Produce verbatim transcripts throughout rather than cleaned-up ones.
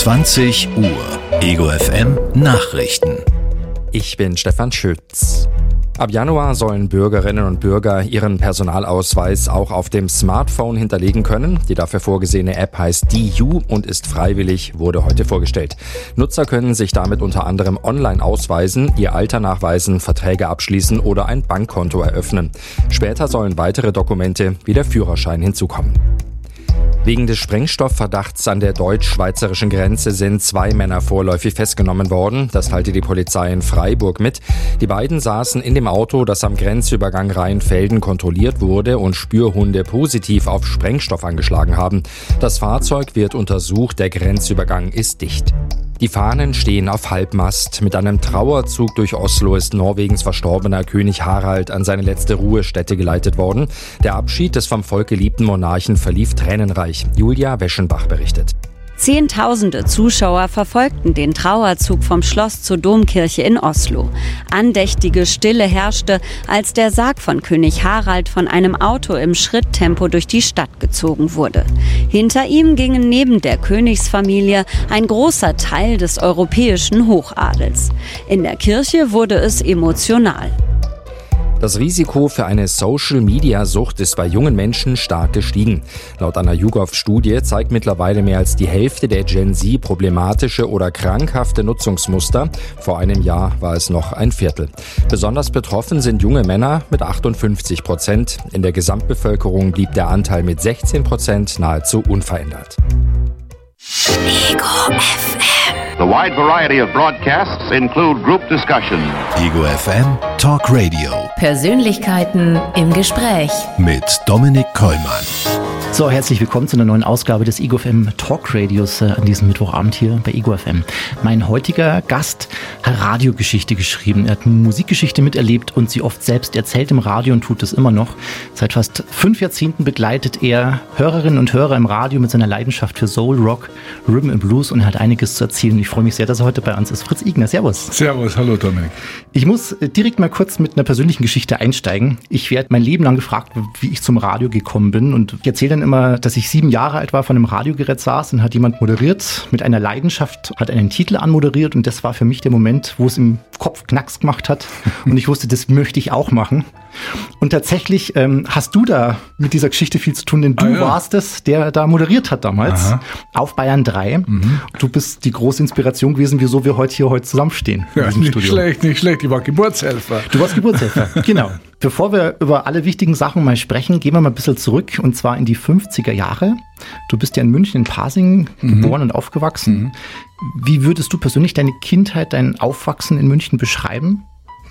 zwanzig Uhr Ego F M Nachrichten. Ich bin Stefan Schütz. Ab Januar sollen Bürgerinnen und Bürger ihren Personalausweis auch auf dem Smartphone hinterlegen können. Die dafür vorgesehene App heißt D U und ist freiwillig, wurde heute vorgestellt. Nutzer können sich damit unter anderem online ausweisen, ihr Alter nachweisen, Verträge abschließen oder ein Bankkonto eröffnen. Später sollen weitere Dokumente wie der Führerschein hinzukommen. Wegen des Sprengstoffverdachts an der deutsch-schweizerischen Grenze sind zwei Männer vorläufig festgenommen worden. Das teilte die Polizei in Freiburg mit. Die beiden saßen in dem Auto, das am Grenzübergang Rheinfelden kontrolliert wurde und Spürhunde positiv auf Sprengstoff angeschlagen haben. Das Fahrzeug wird untersucht, der Grenzübergang ist dicht. Die Fahnen stehen auf Halbmast. Mit einem Trauerzug durch Oslo ist Norwegens verstorbener König Harald an seine letzte Ruhestätte geleitet worden. Der Abschied des vom Volk geliebten Monarchen verlief tränenreich. Julia Weschenbach berichtet. Zehntausende Zuschauer verfolgten den Trauerzug vom Schloss zur Domkirche in Oslo. Andächtige Stille herrschte, als der Sarg von König Harald von einem Auto im Schritttempo durch die Stadt gezogen wurde. Hinter ihm gingen neben der Königsfamilie ein großer Teil des europäischen Hochadels. In der Kirche wurde es emotional. Das Risiko für eine Social-Media-Sucht ist bei jungen Menschen stark gestiegen. Laut einer YouGov-Studie zeigt mittlerweile mehr als die Hälfte der Gen Z problematische oder krankhafte Nutzungsmuster. Vor einem Jahr war es noch ein Viertel. Besonders betroffen sind junge Männer mit achtundfünfzig Prozent. In der Gesamtbevölkerung blieb der Anteil mit sechzehn Prozent nahezu unverändert. Ego F M. The wide variety of broadcasts include group discussion. Ego F M Talk Radio. Persönlichkeiten im Gespräch. Mit Dominik Kollmann. So, herzlich willkommen zu einer neuen Ausgabe des Ego F M Talk Radios äh, an diesem Mittwochabend hier bei Ego F M. Mein heutiger Gast hat Radiogeschichte geschrieben. Er hat Musikgeschichte miterlebt und sie oft selbst erzählt im Radio und tut es immer noch. Seit fast fünf Jahrzehnten begleitet er Hörerinnen und Hörer im Radio mit seiner Leidenschaft für Soul, Rock, Rhythm and Blues und er hat einiges zu erzählen. Ich freue mich sehr, dass er heute bei uns ist. Fritz Igner, servus. Servus, hallo Dominik. Ich muss direkt mal kurz mit einer persönlichen Geschichte einsteigen. Ich werde mein Leben lang gefragt, wie ich zum Radio gekommen bin und ich erzähle dann immer, dass ich sieben Jahre alt war, vor einem Radiogerät saß und hat jemand moderiert mit einer Leidenschaft, hat einen Titel anmoderiert und das war für mich der Moment, wo es im Kopf Knacks gemacht hat und ich wusste, das möchte ich auch machen. Und tatsächlich ähm, hast du da mit dieser Geschichte viel zu tun, denn du ah, ja. warst es, der da moderiert hat damals. Aha. Auf Bayern drei. Mhm. Du bist die große Inspiration gewesen, wieso wir heute hier heute zusammenstehen. Ja, nicht Studio. schlecht, nicht schlecht. Ich war Geburtshelfer. Du warst Geburtshelfer, genau. Bevor wir über alle wichtigen Sachen mal sprechen, gehen wir mal ein bisschen zurück und zwar in die fünfziger Jahre. Du bist ja in München, in Pasing mhm. geboren und aufgewachsen. Mhm. Wie würdest du persönlich deine Kindheit, dein Aufwachsen in München beschreiben?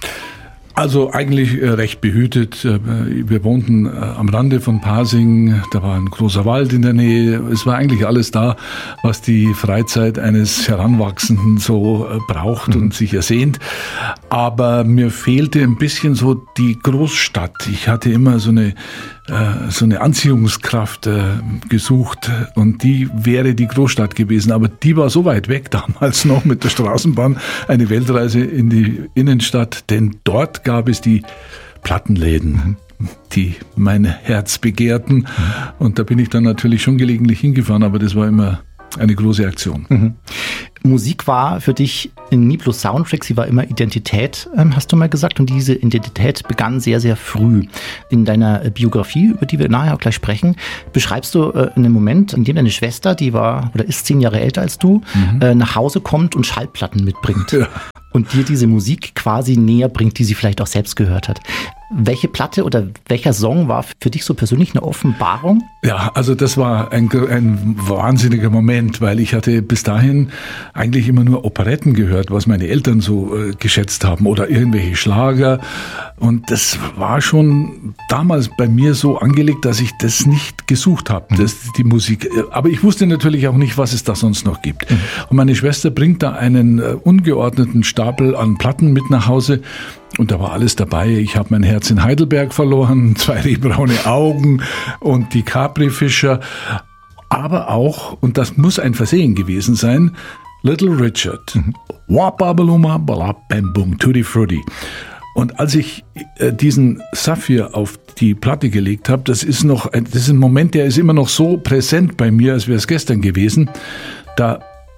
Also eigentlich äh, recht behütet. Äh, wir wohnten äh, am Rande von Pasing, da war ein großer Wald in der Nähe. Es war eigentlich alles da, was die Freizeit eines Heranwachsenden so äh, braucht mhm. und sich ersehnt. Aber mir fehlte ein bisschen so die Großstadt. Ich hatte immer so eine so eine Anziehungskraft äh, gesucht und die wäre die Großstadt gewesen, aber die war so weit weg damals noch mit der Straßenbahn, eine Weltreise in die Innenstadt, denn dort gab es die Plattenläden, die mein Herz begehrten und da bin ich dann natürlich schon gelegentlich hingefahren, aber das war immer eine große Aktion. Mhm. Musik war für dich nie bloß Soundtrack, sie war immer Identität, hast du mal gesagt. Und diese Identität begann sehr, sehr früh. In deiner Biografie, über die wir nachher auch gleich sprechen, beschreibst du einen Moment, in dem deine Schwester, die war oder ist zehn Jahre älter als du, mhm. nach Hause kommt und Schallplatten mitbringt. Ja. Und dir diese Musik quasi näher bringt, die sie vielleicht auch selbst gehört hat. Welche Platte oder welcher Song war für dich so persönlich eine Offenbarung? Ja, also das war ein, ein wahnsinniger Moment, weil ich hatte bis dahin eigentlich immer nur Operetten gehört, was meine Eltern so äh, geschätzt haben oder irgendwelche Schlager. Und das war schon damals bei mir so angelegt, dass ich das nicht gesucht habe, mhm. das, die Musik. Aber ich wusste natürlich auch nicht, was es da sonst noch gibt. Mhm. Und meine Schwester bringt da einen äh, ungeordneten Stapel an Platten mit nach Hause. Und da war alles dabei. Ich habe mein Herz in Heidelberg verloren, zwei rehbraune Augen und die Capri-Fischer. Aber auch, und das muss ein Versehen gewesen sein, Little Richard. Wababaluma, balab, bam, bum, tutti frutti. Und als ich äh, diesen Saphir auf die Platte gelegt habe, das ist noch ein, das ist ein Moment, der ist immer noch so präsent bei mir, als wäre es gestern gewesen. Da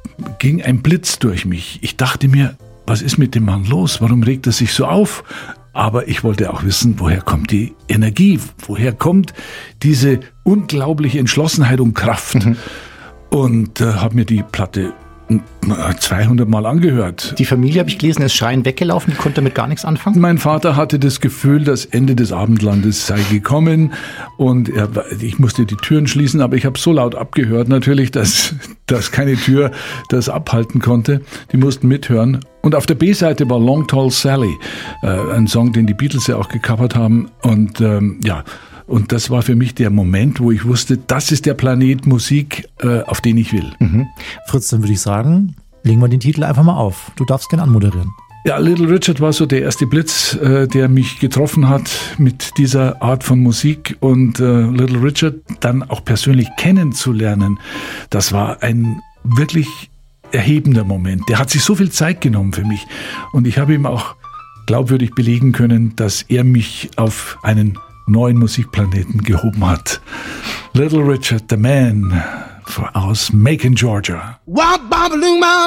ging ein Blitz durch mich. Ich dachte mir, was ist mit dem Mann los? Warum regt er sich so auf? Aber ich wollte auch wissen, woher kommt die Energie? Woher kommt diese unglaubliche Entschlossenheit und Kraft? Mhm. Und äh, habe mir die Platte zweihundert Mal angehört. Die Familie, habe ich gelesen, ist schreiend weggelaufen, die konnte damit gar nichts anfangen? Mein Vater hatte das Gefühl, das Ende des Abendlandes sei gekommen und er, ich musste die Türen schließen, aber ich habe so laut abgehört natürlich, dass, dass keine Tür das abhalten konnte. Die mussten mithören. Und auf der B-Seite war Long Tall Sally, äh, ein Song, den die Beatles ja auch gecovert haben. Und ähm, ja, und das war für mich der Moment, wo ich wusste, das ist der Planet Musik, äh, auf den ich will. Mhm. Fritz, dann würde ich sagen, legen wir den Titel einfach mal auf. Du darfst gerne anmoderieren. Ja, Little Richard war so der erste Blitz, äh, der mich getroffen hat mit dieser Art von Musik. Und äh, Little Richard dann auch persönlich kennenzulernen, das war ein wirklich erhebender Moment. Der hat sich so viel Zeit genommen für mich. Und ich habe ihm auch glaubwürdig belegen können, dass er mich auf einen neuen Musikplaneten gehoben hat. Little Richard, the man aus Macon, Georgia.